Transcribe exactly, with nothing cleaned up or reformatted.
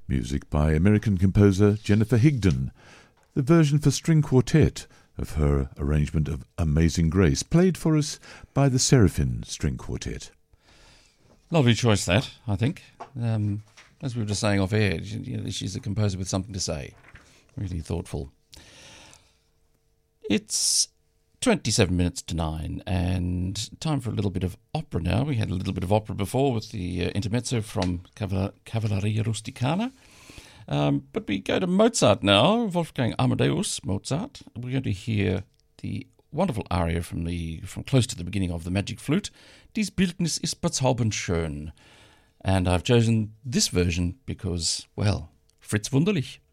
music by American composer Jennifer Higdon, the version for string quartet of her arrangement of Amazing Grace, played for us by the Seraphim String Quartet. Lovely choice, that, I think. Um, as we were just saying off air, you know, she's a composer with something to say. Really thoughtful. It's twenty-seven minutes to nine, and time for a little bit of opera now. We had a little bit of opera before with the uh, intermezzo from Caval- Cavalleria Rusticana. Um, but we go to Mozart now, Wolfgang Amadeus Mozart. We're going to hear the wonderful aria from the from close to the beginning of the Magic Flute, Dies Bildnis ist bezaubernd schön. And I've chosen this version because, well, Fritz Wunderlich.